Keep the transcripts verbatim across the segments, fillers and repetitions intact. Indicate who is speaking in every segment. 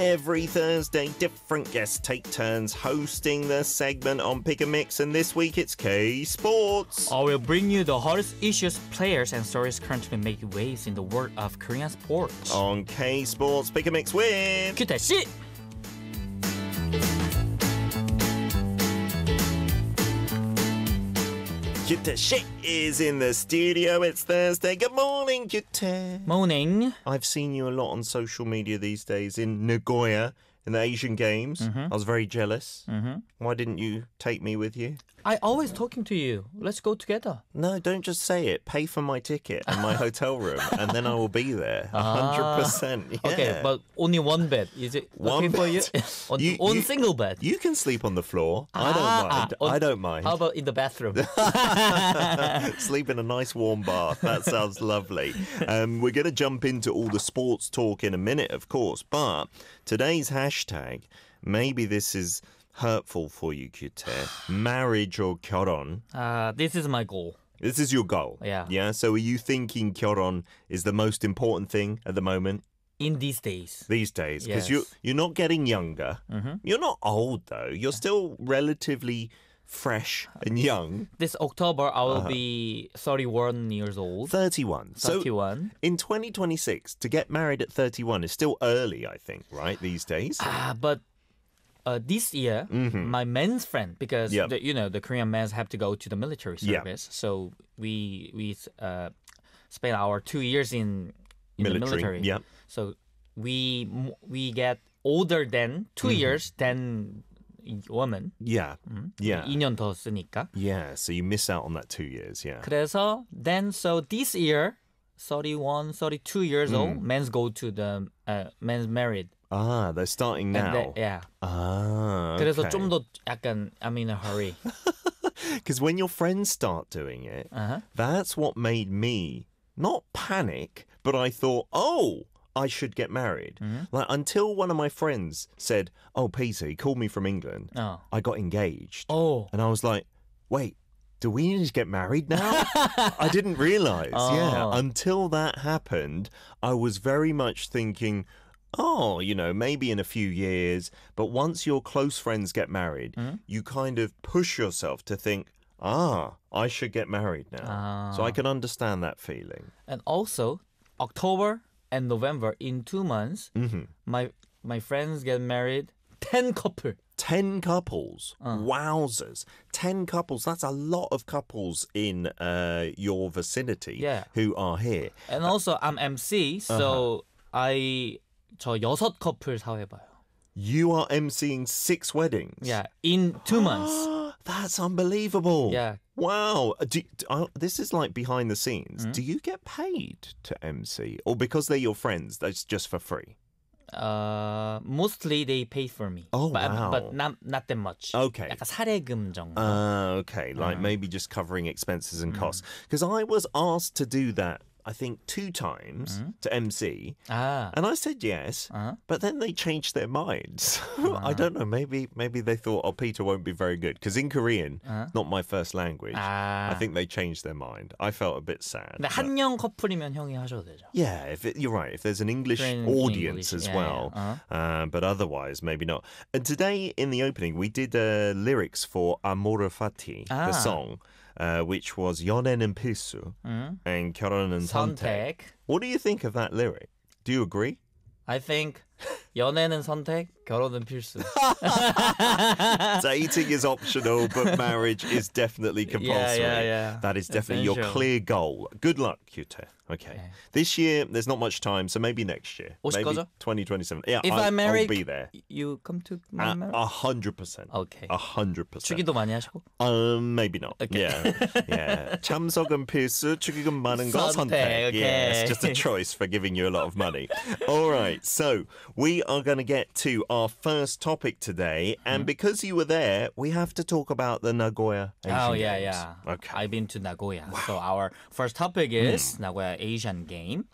Speaker 1: Every Thursday, different guests take turns hosting the segment on Pick and Mix, and this week it's K Sports.
Speaker 2: I will bring you the hottest issues, players, and stories currently making waves in the world of Korean sports.
Speaker 1: On K Sports Pick and Mix with
Speaker 2: 규태 씨.
Speaker 1: Gyute Shik is in the studio. It's Thursday. Good morning, Gyute.
Speaker 2: Morning.
Speaker 1: I've seen you a lot on social media these days in Nagoya in the Asian Games.
Speaker 2: Mm-hmm.
Speaker 1: I was very jealous.
Speaker 2: Mm-hmm.
Speaker 1: Why didn't you take me with you?
Speaker 2: I always talking to you. Let's go together.
Speaker 1: No, don't just say it. Pay for my ticket and my hotel room, and then I will be there. one hundred percent. Yeah.
Speaker 2: Okay, but only one bed. Is it
Speaker 1: One
Speaker 2: okay for you?
Speaker 1: bed.
Speaker 2: on
Speaker 1: You-
Speaker 2: one
Speaker 1: you-
Speaker 2: single bed.
Speaker 1: You can sleep on the floor. I don't
Speaker 2: Ah,
Speaker 1: mind.
Speaker 2: ah, on-
Speaker 1: I don't mind.
Speaker 2: How about in the bathroom?
Speaker 1: Sleep in a nice warm bath. That sounds lovely. Um, we're going to jump into all the sports talk in a minute, of course. But today's hashtag, maybe this is hurtful for you, Kyute. Marriage or 결혼.
Speaker 2: uh, this is my goal.
Speaker 1: This is your goal.
Speaker 2: Yeah.
Speaker 1: Yeah. So are you thinking 결혼 is the most important thing at the moment?
Speaker 2: In these days.
Speaker 1: These days, because
Speaker 2: Yes.
Speaker 1: you you're not getting younger.
Speaker 2: Mm-hmm.
Speaker 1: You're not old though. You're still relatively fresh and young.
Speaker 2: This October, I will
Speaker 1: Uh-huh.
Speaker 2: be thirty-one years old.
Speaker 1: thirty-one. So
Speaker 2: thirty-one.
Speaker 1: in twenty twenty-six, to get married at thirty-one is still early, I think, right? These days.
Speaker 2: Ah, but uh, this year, my men's friend, because
Speaker 1: Yep.
Speaker 2: the, you know the Korean men have to go to the military
Speaker 1: Yeah.
Speaker 2: service, so we we uh, spent our two years in, in the
Speaker 1: Military,
Speaker 2: military.
Speaker 1: yep.
Speaker 2: So we m- we get older than 2 years than women.
Speaker 1: Yeah. Yeah.
Speaker 2: 이 년 더 쓰니까.
Speaker 1: Yeah. So you miss out on that two years. Yeah.
Speaker 2: 그래서 then so this year, thirty-one, thirty-two years old, men's go to the uh, men's married.
Speaker 1: Ah, they're starting
Speaker 2: And
Speaker 1: now.
Speaker 2: they- yeah.
Speaker 1: Ah.
Speaker 2: 그래서
Speaker 1: okay.
Speaker 2: 좀 더 약간 I'm in a hurry.
Speaker 1: Because when your friends start doing it,
Speaker 2: Uh-huh.
Speaker 1: that's what made me not panic, but I thought, oh, I should get married.
Speaker 2: Mm-hmm.
Speaker 1: Like until one of my friends said, "Oh, Peter, he called me from England.
Speaker 2: Oh.
Speaker 1: I got engaged."
Speaker 2: Oh.
Speaker 1: And I was like, "Wait, do we need to get married now?" I didn't realize. Yeah,
Speaker 2: Oh.
Speaker 1: until that happened, I was very much thinking, oh, you know, maybe in a few years. But once your close friends get married,
Speaker 2: Mm-hmm.
Speaker 1: you kind of push yourself to think, ah, I should get married now.
Speaker 2: Ah.
Speaker 1: So I can understand that feeling.
Speaker 2: And also, October and November, in two months, my my friends get married. Ten couple.
Speaker 1: Ten couples.
Speaker 2: Uh.
Speaker 1: Wowzers. Ten couples. That's a lot of couples in uh, your vicinity
Speaker 2: Yeah.
Speaker 1: who are here.
Speaker 2: And also, I'm M C, so I 저 여섯 커플 사회봐요.
Speaker 1: You are emceeing six weddings.
Speaker 2: Yeah, in two months.
Speaker 1: That's unbelievable.
Speaker 2: Yeah.
Speaker 1: Wow. Do, do- uh, this is like behind the scenes.
Speaker 2: Mm-hmm.
Speaker 1: Do you get paid to M C? Or because they're your friends, that's just for free?
Speaker 2: Uh, mostly they pay for me.
Speaker 1: Oh,
Speaker 2: but,
Speaker 1: wow.
Speaker 2: But not not that much.
Speaker 1: Okay.
Speaker 2: 약간 사례금 정도.
Speaker 1: Uh, okay, like maybe just covering expenses and costs. Because I was asked to do that, I think, two times to M C.
Speaker 2: 아.
Speaker 1: And I said yes,
Speaker 2: Uh-huh.
Speaker 1: but then they changed their minds. I don't know. Maybe maybe they thought, oh, Peter won't be very good. Because in Korean, not my first language,
Speaker 2: 아.
Speaker 1: I think they changed their mind. I felt a bit sad.
Speaker 2: 근데 한영 커플이면 형이 하셔도 되죠.
Speaker 1: Yeah, if it, you're right. If there's an English
Speaker 2: Korean
Speaker 1: audience
Speaker 2: English,
Speaker 1: as
Speaker 2: yeah,
Speaker 1: well,
Speaker 2: yeah. Uh-huh.
Speaker 1: uh, but otherwise maybe not. And today in the opening, we did uh, lyrics for Amore Fati,
Speaker 2: Ah.
Speaker 1: the song, uh, which was 연애는 필수 and 결혼은 선택.
Speaker 2: 선택.
Speaker 1: What do you think of that lyric? Do you agree?
Speaker 2: I think 연애는 선택, 결혼은 필수.
Speaker 1: Dating is optional, but marriage is definitely compulsory.
Speaker 2: yeah, yeah.
Speaker 1: That is definitely your
Speaker 2: Essential.
Speaker 1: clear goal. Good luck, Kyute. Okay.
Speaker 2: Yeah.
Speaker 1: This year, there's not much time, so maybe next year.
Speaker 2: 오실
Speaker 1: maybe
Speaker 2: 거죠?
Speaker 1: twenty twenty-seven. Yeah,
Speaker 2: If
Speaker 1: I,
Speaker 2: I'm married,
Speaker 1: I'll be there.
Speaker 2: you come to my
Speaker 1: A
Speaker 2: marriage?
Speaker 1: a hundred percent.
Speaker 2: Okay.
Speaker 1: A hundred percent.
Speaker 2: 축의도 많이 하시고?
Speaker 1: Um, maybe not.
Speaker 2: Okay.
Speaker 1: Yeah, yeah. 참석은 필수, 축의금 많은 거
Speaker 2: 선택,
Speaker 1: 선택.
Speaker 2: okay.
Speaker 1: Yeah, it's just a choice for giving you a lot of money. All right, so we are going to get to our first topic today, and because you were there, we have to talk about the Nagoya Asian
Speaker 2: Oh, yeah,
Speaker 1: Games.
Speaker 2: yeah.
Speaker 1: Okay.
Speaker 2: I've been to Nagoya. So our first topic is Nagoya Asian Game.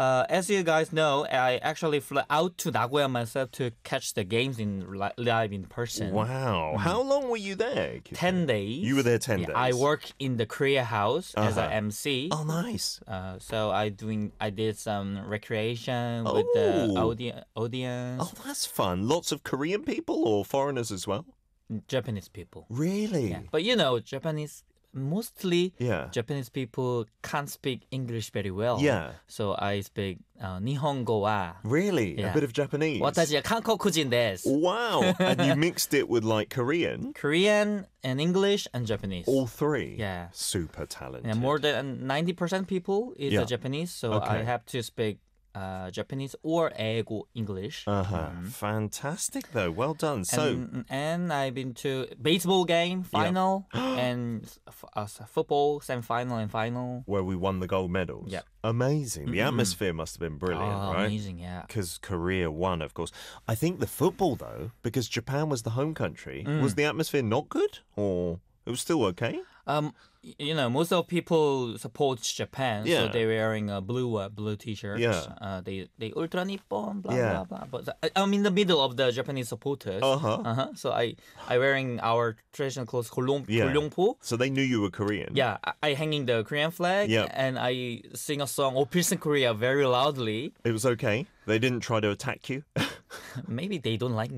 Speaker 2: Uh, as you guys know, I actually flew out to Nagoya myself to catch the games in li- live in person.
Speaker 1: Wow. How long were you there? Kiki?
Speaker 2: Ten days.
Speaker 1: You were there ten
Speaker 2: Yeah,
Speaker 1: days.
Speaker 2: I work in the Korea House as
Speaker 1: Uh-huh.
Speaker 2: an M C.
Speaker 1: Oh, nice.
Speaker 2: Uh, so I doing I did some recreation with the
Speaker 1: Oh.
Speaker 2: audi- audience,
Speaker 1: Oh, that's fun. Lots of Korean people or foreigners as well?
Speaker 2: Japanese people.
Speaker 1: Really?
Speaker 2: Yeah. But you know, Japanese mostly
Speaker 1: Yeah.
Speaker 2: Japanese people can't speak English very well.
Speaker 1: Yeah.
Speaker 2: So I speak uh, Nihongo와
Speaker 1: Really? A
Speaker 2: Yeah.
Speaker 1: bit of Japanese?
Speaker 2: 私は韓国人です
Speaker 1: Wow. And you mixed it with like Korean?
Speaker 2: Korean and English and Japanese.
Speaker 1: All three?
Speaker 2: Yeah.
Speaker 1: Super talented.
Speaker 2: Yeah, more than ninety percent people is
Speaker 1: Yeah.
Speaker 2: uh, Japanese, so
Speaker 1: Okay.
Speaker 2: I have to speak uh, Japanese or 애고 English.
Speaker 1: Uh-huh. Fantastic though. Well done. So
Speaker 2: and, and I've been to baseball game final and f- uh, football semi-final and final.
Speaker 1: where we won the gold medals.
Speaker 2: Yeah.
Speaker 1: Amazing. The atmosphere must have been brilliant,
Speaker 2: Oh,
Speaker 1: right?
Speaker 2: amazing, yeah.
Speaker 1: Because Korea won, of course. I think the football, though, because Japan was the home country,
Speaker 2: Mm.
Speaker 1: was the atmosphere not good? Or it was still okay?
Speaker 2: Um, y- you know, most of people support Japan,
Speaker 1: Yeah.
Speaker 2: so they're wearing a blue uh, blue t-shirts.
Speaker 1: Yeah.
Speaker 2: Uh, they they ultra nippon, blah
Speaker 1: Yeah.
Speaker 2: blah blah. But I- I'm in the middle of the Japanese supporters.
Speaker 1: Uh-huh.
Speaker 2: Uh huh. So I I wearing our traditional clothes, 골룡
Speaker 1: Yeah.
Speaker 2: 골룡포.
Speaker 1: So they knew you were Korean.
Speaker 2: Yeah, I, I hanging the Korean flag,
Speaker 1: Yeah.
Speaker 2: and I sing a song "O Pilsen Korea" very loudly.
Speaker 1: It was okay. They didn't try to attack you.
Speaker 2: Maybe they don't like me.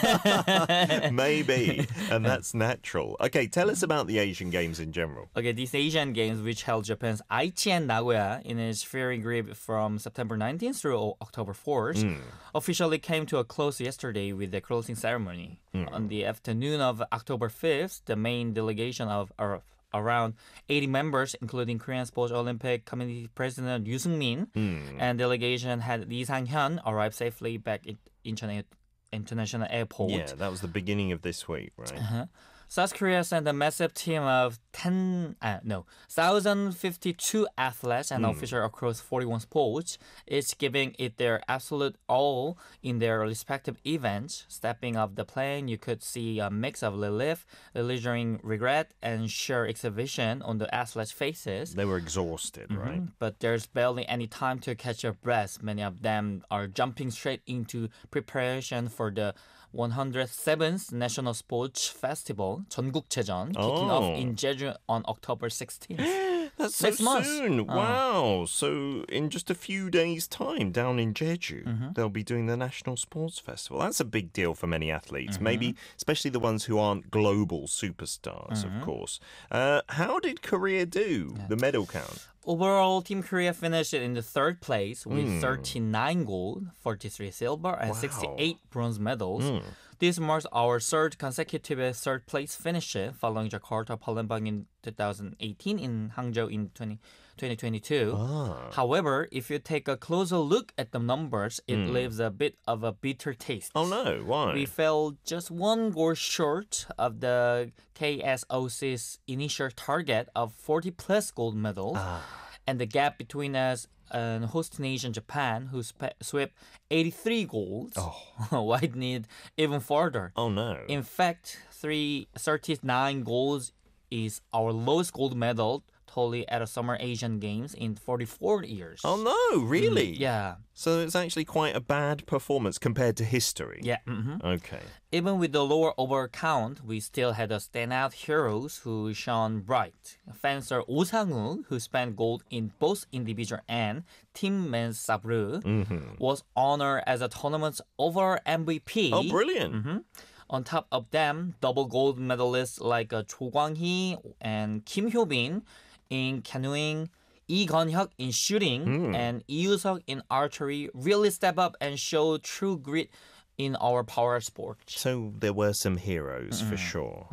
Speaker 1: Maybe. And that's natural. Okay, tell us about the Asian Games in general.
Speaker 2: Okay, these Asian Games, which held Japan's Aichi and Nagoya in its fiery grip from September nineteenth through O- October fourth, officially came to a close yesterday with the closing ceremony. On the afternoon of October fifth, the main delegation of uh, around eighty members, including Korean Sports Olympic Committee President Yoo Seung-min, and delegation head Lee Sang-hyun arrived safely back at Incheon International Airport.
Speaker 1: Yeah, that was the beginning of this week, right?
Speaker 2: South Korea sent a massive team of ten, uh, no, one thousand fifty-two athletes and officials across forty-one sports, each giving it their absolute all in their respective events. Stepping off the plane, you could see a mix of relief, lingering regret, and sheer exhibition on the athletes' faces.
Speaker 1: They were exhausted, right?
Speaker 2: But there's barely any time to catch your breath. Many of them are jumping straight into preparation for the one hundred seventh National Sports Festival, 전국체전, kicking
Speaker 1: Oh.
Speaker 2: off in Jeju on October sixteenth.
Speaker 1: That's so
Speaker 2: Next month.
Speaker 1: soon. Wow. So in just a few days' time down in Jeju, they'll be doing the National Sports Festival. That's a big deal for many athletes, maybe especially the ones who aren't global superstars, of course. Uh, how did Korea do, the medal count?
Speaker 2: Overall, Team Korea finished in the third place with thirty-nine gold, forty-three silver, and
Speaker 1: Wow.
Speaker 2: sixty-eight bronze medals. This marks our third consecutive third place finish following Jakarta, Palembang in two thousand eighteen and Hangzhou in twenty twenty-two.
Speaker 1: Ah.
Speaker 2: However, if you take a closer look at the numbers, it leaves a bit of a bitter taste.
Speaker 1: Oh no, why?
Speaker 2: We fell just one goal short of the K S O C's initial target of forty plus gold medals, and the gap between us and host nation Japan, who sp- swept eighty-three golds, widened even further.
Speaker 1: Oh no.
Speaker 2: In fact, three, thirty-nine golds is our lowest gold medal totally at a Summer Asian Games in forty-four years.
Speaker 1: Oh no, really?
Speaker 2: Yeah.
Speaker 1: So it's actually quite a bad performance compared to history.
Speaker 2: Yeah. mhm.
Speaker 1: Okay.
Speaker 2: Even with the lower over count, we still had a standout heroes who shone bright. Fencer Oh Sang-woo, who spent gold in both individual and team men's sabru, was honored as a tournament's overall M V P.
Speaker 1: Oh, brilliant.
Speaker 2: On top of them, double gold medalists like uh, Cho Kwang-hee and Kim Hyo-bin in canoeing, Lee Gun-hyuk in shooting, and Lee Yoo-seok in archery really step up and show true grit in our power sport.
Speaker 1: So there were some heroes for sure.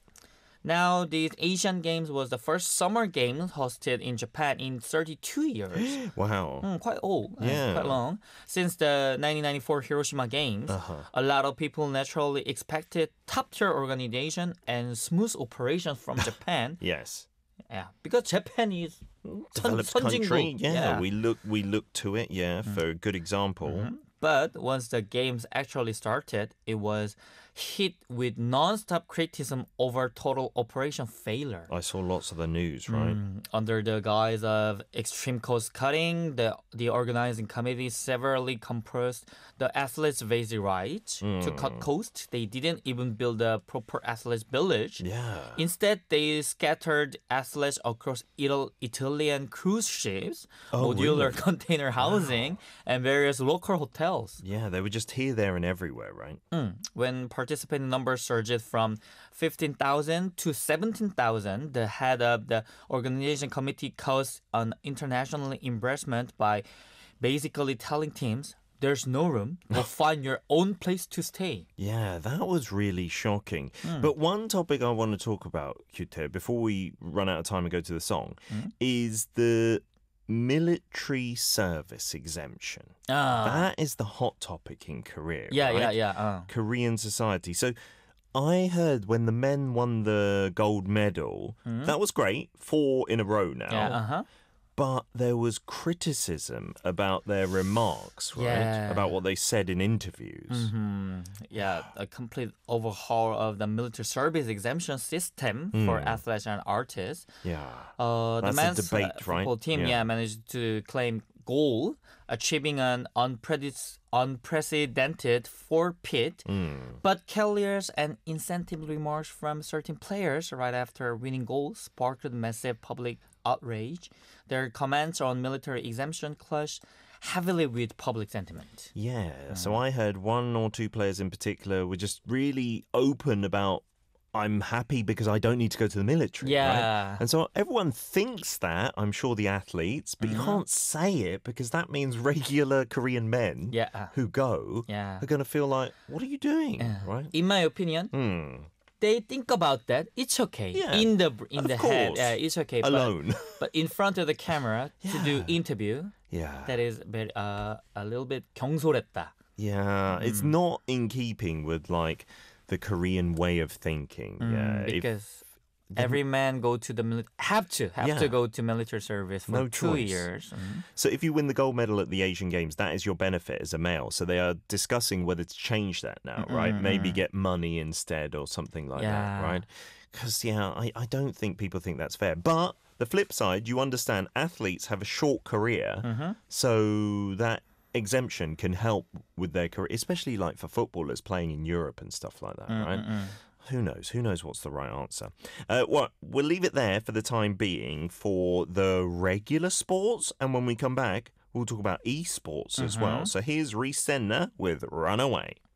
Speaker 2: Now, the Asian Games was the first summer games hosted in Japan in thirty-two years.
Speaker 1: Wow.
Speaker 2: Hmm, quite old, uh,
Speaker 1: Yeah.
Speaker 2: quite long. Since the nineteen ninety-four Hiroshima Games, a lot of people naturally expected top-tier organization and smooth operation from Japan.
Speaker 1: Yes.
Speaker 2: Yeah, because Japan is
Speaker 1: Developed
Speaker 2: 선-
Speaker 1: country.
Speaker 2: 선진국.
Speaker 1: Yeah, we look we look to it, yeah, for a good example.
Speaker 2: But once the games actually started, it was hit with non-stop criticism over total operation failure.
Speaker 1: I saw lots of the news, right?
Speaker 2: Mm, under the guise of extreme cost cutting, the the organizing committee severely compressed the athletes' basic rights to cut costs. They didn't even build a proper athletes village.
Speaker 1: Yeah.
Speaker 2: Instead, they scattered athletes across Ital- Italian cruise ships,
Speaker 1: Oh,
Speaker 2: modular
Speaker 1: really?
Speaker 2: container housing, and various local hotels.
Speaker 1: Yeah, they were just here, there, and everywhere, right?
Speaker 2: Mm. When participant numbers surged from fifteen thousand to seventeen thousand, the head of the organization committee caused an international embarrassment by basically telling teams, there's no room, we'll find your own place to stay.
Speaker 1: Yeah, that was really shocking. But one topic I want to talk about, Kyute, before we run out of time and go to the song, is the military service exemption.
Speaker 2: Ah,
Speaker 1: That is the hot topic in Korea,
Speaker 2: yeah,
Speaker 1: right?
Speaker 2: yeah, yeah. Uh.
Speaker 1: Korean society. So I heard when the men won the gold medal, that was great, four in a row now.
Speaker 2: Yeah, uh-huh.
Speaker 1: But there was criticism about their remarks, right?
Speaker 2: Yeah.
Speaker 1: About what they said in interviews.
Speaker 2: Hmm. Yeah, a complete overhaul of the military service exemption system for athletes and artists.
Speaker 1: Yeah.
Speaker 2: Uh, the
Speaker 1: That's a
Speaker 2: men's
Speaker 1: debate,
Speaker 2: uh,
Speaker 1: right?
Speaker 2: football team,
Speaker 1: Yeah.
Speaker 2: yeah. managed to claim gold, achieving an unprecedented, unprecedented four-peat. But carriers and incentive remarks from certain players right after winning gold sparked massive public outrage. Their comments on military exemption clashed heavily with public sentiment.
Speaker 1: Yeah. So I heard one or two players in particular were just really open about, I'm happy because I don't need to go to the military.
Speaker 2: Yeah.
Speaker 1: Right? And so everyone thinks that, I'm sure the athletes, but you can't say it because that means regular Korean men
Speaker 2: Yeah.
Speaker 1: who go
Speaker 2: Yeah.
Speaker 1: are going to feel like, what are you doing? Right?
Speaker 2: In my opinion,
Speaker 1: Hmm.
Speaker 2: they think about that. It's okay.
Speaker 1: Yeah,
Speaker 2: in the in
Speaker 1: of
Speaker 2: the head,
Speaker 1: course.
Speaker 2: yeah, it's okay.
Speaker 1: Alone.
Speaker 2: But, but in front of the camera to do
Speaker 1: Yeah.
Speaker 2: interview,
Speaker 1: Yeah.
Speaker 2: that is very, uh, a little bit 경솔했다.
Speaker 1: Yeah. It's
Speaker 2: Mm.
Speaker 1: not in keeping with like the Korean way of thinking. yeah. If-
Speaker 2: Because every man go to the mili- have to have
Speaker 1: Yeah.
Speaker 2: to go to military service for
Speaker 1: No
Speaker 2: two
Speaker 1: choice.
Speaker 2: years. Mm.
Speaker 1: So if you win the gold medal at the Asian Games, that is your benefit as a male. So they are discussing whether to change that now, right? Maybe get money instead or something like that,
Speaker 2: Yeah.
Speaker 1: right? Because, yeah, I, I don't think people think that's fair. But the flip side, you understand athletes have a short career. So that exemption can help with their career, especially like for footballers playing in Europe and stuff like that, right? Who knows? Who knows what's the right answer? Uh, well, we'll leave it there for the time being for the regular sports. And when we come back, we'll talk about esports as well. So here's Reese Senna with Runaway.